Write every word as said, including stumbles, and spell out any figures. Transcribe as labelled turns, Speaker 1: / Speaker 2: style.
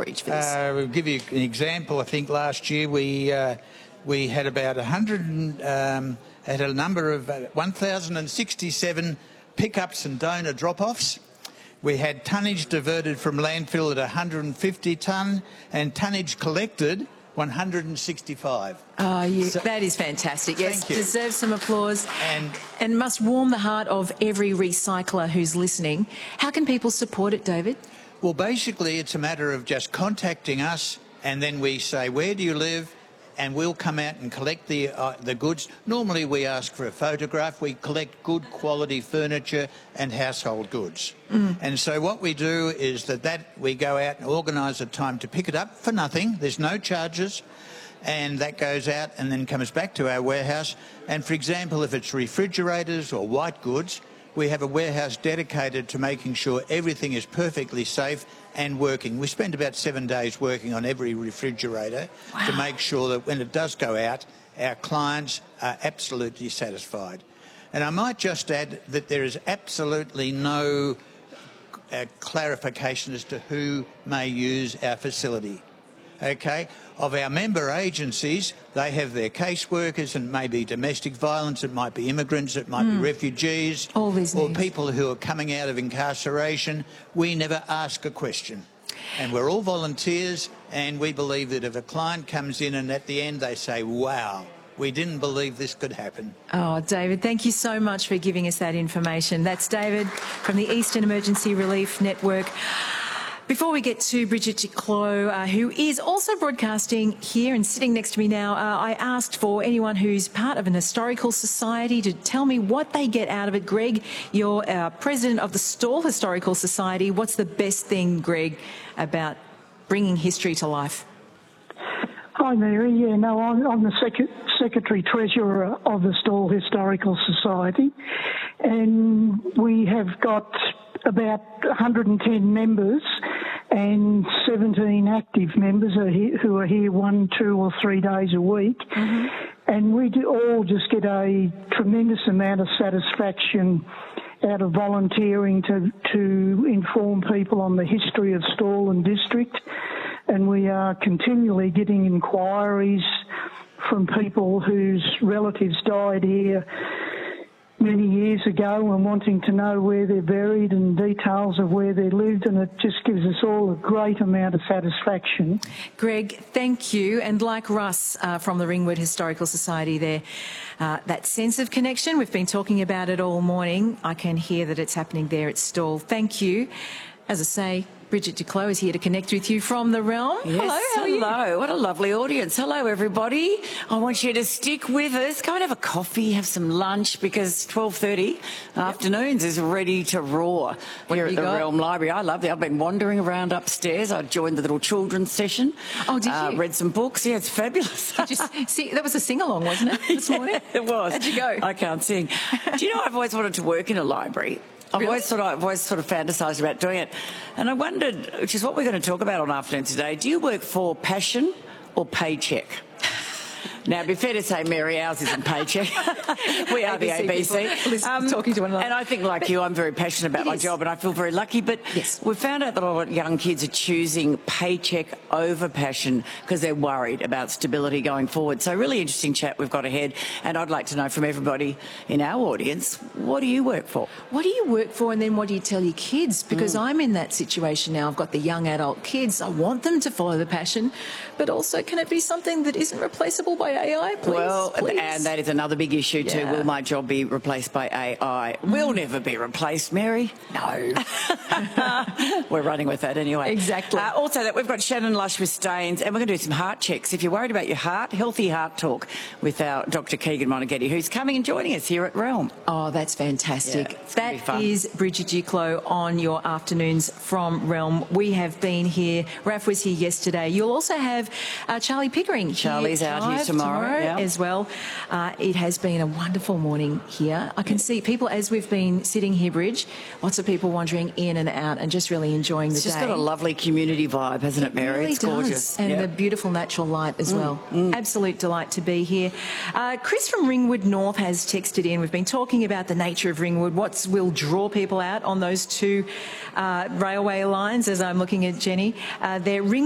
Speaker 1: outreach for this?
Speaker 2: Uh, we'll give you an example. I think last year we uh, we had about one hundred, um, had a number of uh, one thousand sixty-seven pickups and donor drop-offs. We had tonnage diverted from landfill at one hundred fifty tonne and tonnage collected one hundred sixty-five.
Speaker 1: Oh, you,
Speaker 2: So,
Speaker 1: that is fantastic. Yes,
Speaker 2: thank you.
Speaker 1: Deserves some applause
Speaker 2: And,
Speaker 1: and must warm the heart of every recycler who's listening. How can people support it, David?
Speaker 2: well, basically, it's a matter of just contacting us, and then we say, where do you live? And we'll come out and collect the uh, the goods. Normally, we ask for a photograph. We collect good quality furniture and household goods. Mm. And so what we do is that, that we go out and organise a time to pick it up for nothing. There's no charges. And that goes out and then comes back to our warehouse. And, for example, if it's refrigerators or white goods, we have a warehouse dedicated to making sure everything is perfectly safe and working. We spend about seven days working on every refrigerator wow. to make sure that when it does go out, our clients are absolutely satisfied. And I might just add that there is absolutely no uh, clarification as to who may use our facility. Okay, of our member agencies, they have their caseworkers, and maybe domestic violence, it might be immigrants, it might mm. be refugees,
Speaker 1: All these
Speaker 2: or
Speaker 1: names.
Speaker 2: people who are coming out of incarceration. We never ask a question. And we're all volunteers, and we believe that if a client comes in and at the end they say, wow, we didn't believe this could happen.
Speaker 1: Oh, David, thank you so much for giving us that information. That's David from the Eastern Emergency Relief Network. Before we get to Bridget Duclos, uh, who is also broadcasting here and sitting next to me now, uh, I asked for anyone who's part of an historical society to tell me what they get out of it. Greg, you're uh, president of the Stawell Historical Society. What's the best thing, Greg, about bringing history to life?
Speaker 3: Hi, Mary. Yeah, no, I'm, I'm the sec Secretary Treasurer of the Stawell Historical Society, and we have got about one hundred ten members, and seventeen active members are here, who are here one, two or three days a week. Mm-hmm. And we do all just get a tremendous amount of satisfaction out of volunteering to, to inform people on the history of Stawell and District. And we are continually getting inquiries from people whose relatives died here many years ago and wanting to know where they're buried and details of where they lived, and it just gives us all a great amount of satisfaction.
Speaker 1: Greg, thank you. And like Russ uh, from the Ringwood Historical Society there, uh, that sense of connection, we've been talking about it all morning. I can hear that it's happening there at Stawell. Thank you. As I say, Bridget Duclos is here to connect with you from the realm.
Speaker 4: Yes,
Speaker 1: hello, how are you?
Speaker 4: hello. What a lovely audience. Hello, everybody. I want you to stick with us. Go and have a coffee, have some lunch, because twelve thirty yep. afternoons is ready to roar
Speaker 1: what
Speaker 4: here at the
Speaker 1: got?
Speaker 4: Realm Library. I love it. I've been wandering around upstairs. I joined the little children's session.
Speaker 1: Oh, did
Speaker 4: uh,
Speaker 1: you?
Speaker 4: Read some books. Yeah, it's fabulous.
Speaker 1: Just see, that was a sing-along, wasn't it, this
Speaker 4: yeah,
Speaker 1: morning?
Speaker 4: It was.
Speaker 1: How'd you go?
Speaker 4: I can't sing. Do you know, I've always wanted to work in a library. I've
Speaker 1: Really?
Speaker 4: always sort of, I've always sort of fantasised about doing it. And I wondered, which is what we're going to talk about on Afternoon today, do you work for passion or paycheck? Now, it'd be fair to say, Mary, ours isn't paycheck. We are the A B C.
Speaker 1: Um, talking to one another.
Speaker 4: And I think, like but you, I'm very passionate about my
Speaker 1: is.
Speaker 4: job, and I feel very lucky. But
Speaker 1: yes.
Speaker 4: we've found out that a lot of young kids are choosing paycheck over passion because they're worried about stability going forward. So really interesting chat we've got ahead. And I'd like to know from everybody in our audience, what do you work for?
Speaker 1: What do you work for, and then what do you tell your kids? Because mm. I'm in that situation now. I've got the young adult kids. I want them to follow the passion, but also can it be something that isn't replaceable by A I, please?
Speaker 4: Well,
Speaker 1: please.
Speaker 4: and that is another big issue too.
Speaker 1: Yeah.
Speaker 4: Will my job be replaced by A I? Mm. We'll never be replaced, Mary.
Speaker 1: No.
Speaker 4: We're running with that anyway.
Speaker 1: Exactly.
Speaker 4: Uh, also, that we've got Shannon Lush with Stains, and we're going to do some heart checks. If you're worried about your heart, Healthy Heart Talk with our Doctor Keegan Monaghetti, who's coming and joining us here at Realm.
Speaker 1: Oh, that's fantastic.
Speaker 4: Yeah,
Speaker 1: that is Bridget Duclos on your afternoons from Realm. We have been here. Raph was here yesterday. You'll also have uh, Charlie Pickering.
Speaker 4: Charlie's
Speaker 1: here
Speaker 4: out here tomorrow,
Speaker 1: tomorrow
Speaker 4: yeah.
Speaker 1: as well. Uh, it has been a wonderful morning here. I can see people as we've been sitting here, Bridge, lots of people wandering in and out and just really enjoying the
Speaker 4: it's
Speaker 1: day.
Speaker 4: It's just got a lovely community vibe, hasn't it, Mary?
Speaker 1: It really
Speaker 4: it's
Speaker 1: does.
Speaker 4: gorgeous.
Speaker 1: And
Speaker 4: yep.
Speaker 1: the beautiful natural light as
Speaker 4: mm,
Speaker 1: well.
Speaker 4: Mm.
Speaker 1: Absolute delight to be here. Uh, Chris from Ringwood North has texted in. We've been talking about the nature of Ringwood, what will draw people out on those two uh, railway lines, as I'm looking at Jenny. Uh, they're Ring